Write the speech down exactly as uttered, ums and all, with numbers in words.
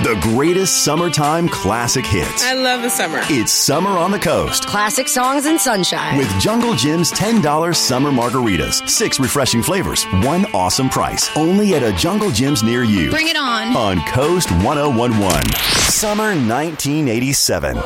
The greatest summertime classic hits. I love the summer. It's Summer on the Coast. Classic songs and sunshine. With Jungle Jim's ten dollars summer margaritas. Six refreshing flavors. One awesome price. Only at a Jungle Jim's near you. Bring it on. On Coast one oh one one. Summer nineteen eighty-seven.